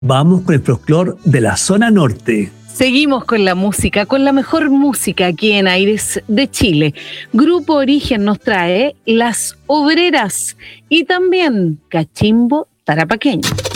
Vamos con el folclor de la zona norte. Seguimos con la música, con la mejor música aquí en Aires de Chile. Grupo Origen nos trae Las Obreras y también Cachimbo Tarapaqueño.